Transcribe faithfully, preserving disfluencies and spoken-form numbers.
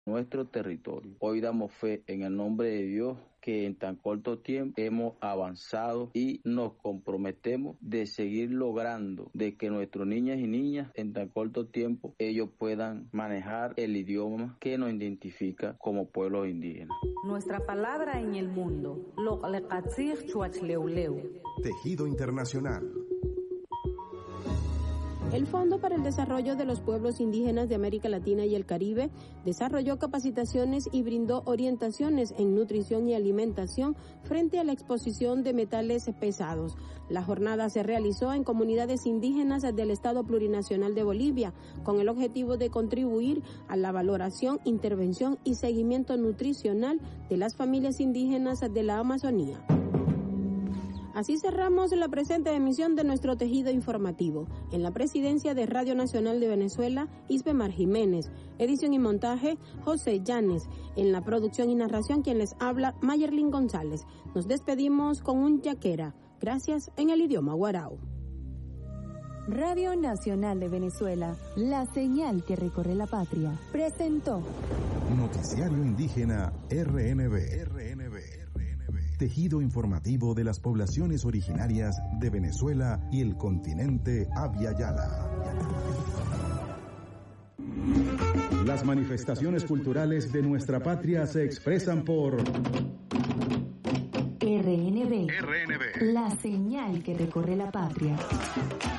nuestro territorio. Hoy damos fe en el nombre de Dios que en tan corto tiempo hemos avanzado y nos comprometemos de seguir logrando de que nuestras niñas y niñas en tan corto tiempo ellos puedan manejar el idioma que nos identifica como pueblos indígenas. Nuestra palabra en el mundo. Tejido Internacional. El Fondo para el Desarrollo de los Pueblos Indígenas de América Latina y el Caribe desarrolló capacitaciones y brindó orientaciones en nutrición y alimentación frente a la exposición de metales pesados. La jornada se realizó en comunidades indígenas del Estado Plurinacional de Bolivia, con el objetivo de contribuir a la valoración, intervención y seguimiento nutricional de las familias indígenas de la Amazonía. Así cerramos la presente emisión de nuestro tejido informativo. En la presidencia de Radio Nacional de Venezuela, Isbemar Jiménez. Edición y montaje, José Llanes. En la producción y narración, quien les habla, Mayerlin González. Nos despedimos con un yaquera. Gracias en el idioma guarao. Radio Nacional de Venezuela, la señal que recorre la patria, presentó Noticiario Indígena R N B. R N B. Tejido informativo de las poblaciones originarias de Venezuela y el continente Abya Yala. Las manifestaciones culturales de nuestra patria se expresan por R N B. R N B. La señal que recorre la patria.